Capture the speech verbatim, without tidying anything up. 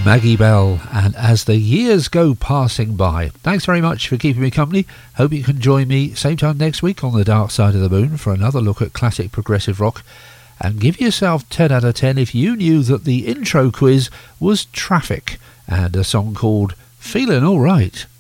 Maggie Bell, and As the Years Go Passing By. Thanks very much for keeping me company. Hope you can join me same time next week on The Dark Side of the Moon for another look at classic progressive rock. And give yourself ten out of ten if you knew that the intro quiz was Traffic and a song called Feeling Alright.